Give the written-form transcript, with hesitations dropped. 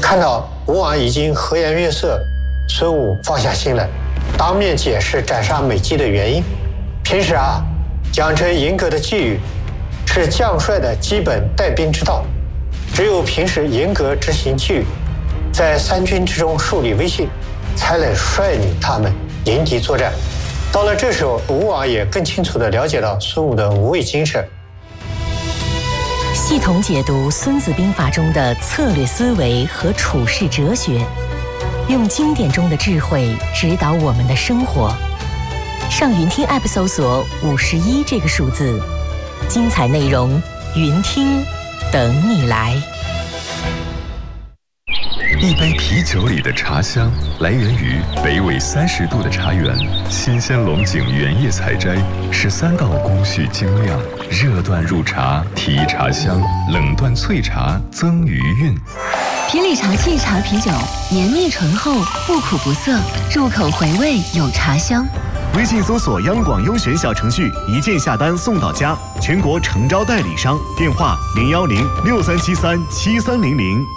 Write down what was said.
看到吴王已经和颜悦色，孙武放下心来，当面解释斩杀美姬的原因。平时奖惩严格的纪律是将帅的基本带兵之道，只有平时严格执行纪律，在三军之中树立威信，才能率领他们迎敌作战。到了这时候，吴王也更清楚地了解到孙武的无畏精神。 系统解读《孙子兵法》中的策略思维和处世哲学，用经典中的智慧指导我们的生活。上云听 App 搜索51这个数字，精彩内容云听等你来。 一杯啤酒里的茶香来源于北纬30度的茶园，新鲜龙井原叶采摘，13道工序精酿，热断入茶提茶香，冷断萃茶增余韵。 皮里茶沏茶啤酒，绵密醇厚，不苦不涩，入口回味有茶香。 微信搜索央广优选小程序，一键下单送到家，全国诚招代理商，电话01063737300。